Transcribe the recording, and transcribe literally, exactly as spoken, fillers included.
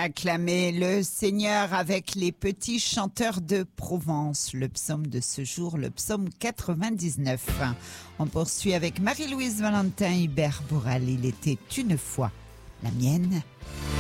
Acclamez le Seigneur avec les petits chanteurs de Provence. Le psaume de ce jour, le psaume quatre-vingt-dix-neuf. On poursuit avec Marie-Louise Valentin, Hubert Bourral. Il était une fois la mienne.